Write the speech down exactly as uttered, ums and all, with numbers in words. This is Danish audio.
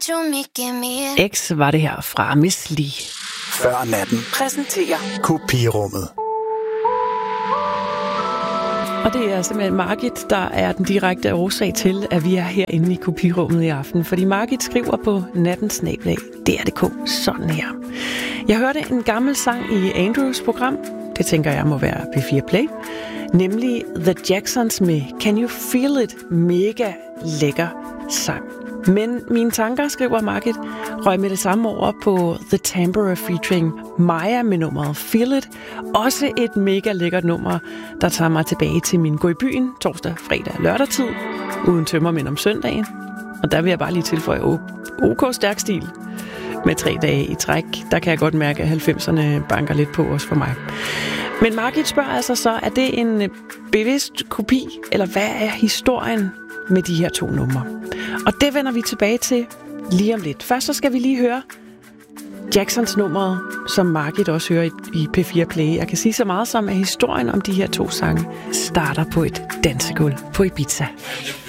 X var det her fra Miss Li. Før natten præsenterer Kopirummet. Og det er simpelthen Margit, der er den direkte årsag til, at vi er herinde i Kopirummet i aften. Fordi Margit skriver på nattens snabel-a D R punktum D K sådan her. Jeg hørte en gammel sang i Andrews program. Det tænker jeg må være P fire Play. Nemlig The Jacksons med Can You Feel It? Mega lækker sang. Men mine tanker, skriver Margit, røg med det samme over på The Tambour featuring Maya med nummeret Feel It. Også et mega lækkert nummer, der tager mig tilbage til min gå i byen torsdag, fredag og lørdag-tid, uden tømmermænd om søndagen. Og der vil jeg bare lige tilføje OK stærk stil med tre dage i træk. Der kan jeg godt mærke, at halvfemserne banker lidt på os for mig. Men Margit spørger altså så, er det en bevidst kopi, eller hvad er historien med de her to numre? Og det vender vi tilbage til lige om lidt. Først så skal vi lige høre Jacksons nummer, som Margit også hører i P fire Play. Jeg kan sige så meget som, at historien om de her to sange starter på et dansegulv på Ibiza.